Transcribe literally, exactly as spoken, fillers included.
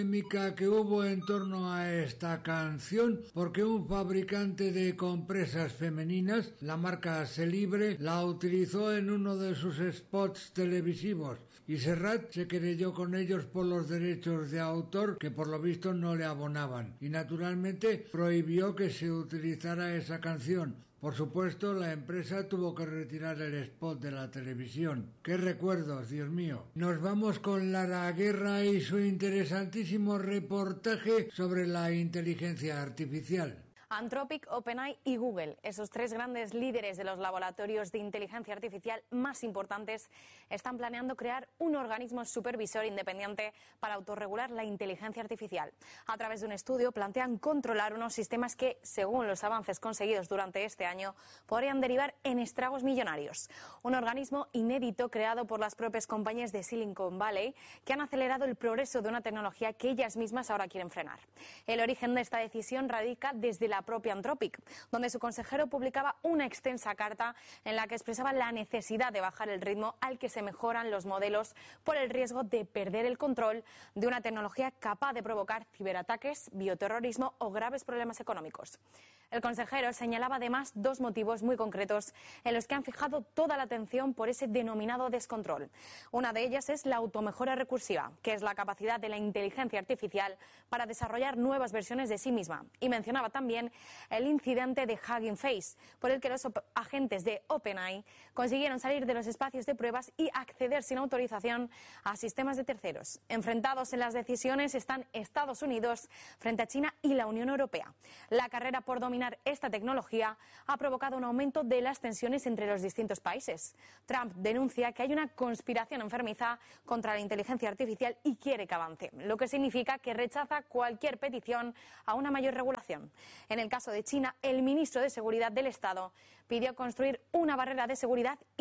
polémica que hubo en torno a esta canción porque un fabricante de compresas femeninas, la marca Celibre, la utilizó en uno de sus spots televisivos y Serrat se querelló con ellos por los derechos de autor que por lo visto no le abonaban y naturalmente prohibió que se utilizara esa canción. Por supuesto, la empresa tuvo que retirar el spot de la televisión. ¡Qué recuerdos, Dios mío! Nos vamos con Lara Guerra y su interesantísimo reportaje sobre la inteligencia artificial. Anthropic, OpenAI y Google, esos tres grandes líderes de los laboratorios de inteligencia artificial más importantes, están planeando crear un organismo supervisor independiente para autorregular la inteligencia artificial. A través de un estudio plantean controlar unos sistemas que, según los avances conseguidos durante este año, podrían derivar en estragos millonarios. Un organismo inédito creado por las propias compañías de Silicon Valley que han acelerado el progreso de una tecnología que ellas mismas ahora quieren frenar. El origen de esta decisión radica desde la propia Anthropic, donde su consejero publicaba una extensa carta en la que expresaba la necesidad de bajar el ritmo al que se mejoran los modelos por el riesgo de perder el control de una tecnología capaz de provocar ciberataques, bioterrorismo o graves problemas económicos. El consejero señalaba además dos motivos muy concretos en los que han fijado toda la atención por ese denominado descontrol. Una de ellas es la automejora recursiva, que es la capacidad de la inteligencia artificial para desarrollar nuevas versiones de sí misma. Y mencionaba también el incidente de Hugging Face, por el que los agentes de OpenAI consiguieron salir de los espacios de pruebas y acceder sin autorización a sistemas de terceros. Enfrentados en las decisiones están Estados Unidos frente a China y la Unión Europea. La carrera por dominar esta tecnología ha provocado un aumento de las tensiones entre los distintos países. Trump denuncia que hay una conspiración enfermiza contra la inteligencia artificial y quiere que avance, lo que significa que rechaza cualquier petición a una mayor regulación. En el caso de China, el ministro de Seguridad del Estado pidió construir una barrera de seguridad